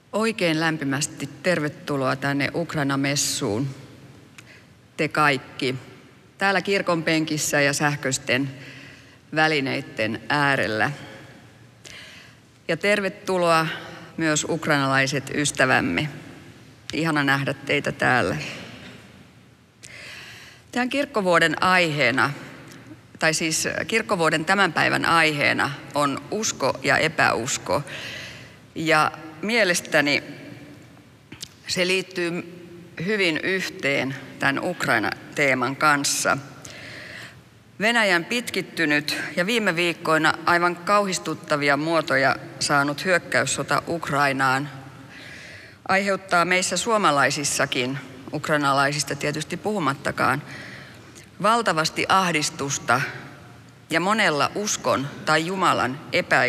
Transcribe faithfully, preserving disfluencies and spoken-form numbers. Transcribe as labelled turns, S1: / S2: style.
S1: Oikein lämpimästi tervetuloa tänne Ukraina-messuun, te kaikki, täällä kirkon penkissä ja sähköisten välineiden äärellä. Ja tervetuloa myös ukrainalaiset ystävämme. Ihana nähdä teitä täällä. Tämän kirkkovuoden aiheena, tai siis kirkkovuoden tämän päivän aiheena on usko ja epäusko. Ja mielestäni se liittyy hyvin yhteen tämän Ukraina-teeman kanssa. Venäjän pitkittynyt ja viime viikkoina aivan kauhistuttavia muotoja saanut hyökkäyssota Ukrainaan aiheuttaa meissä suomalaisissakin, ukrainalaisista tietysti puhumattakaan, valtavasti ahdistusta ja monella uskon tai Jumalan epäilystä.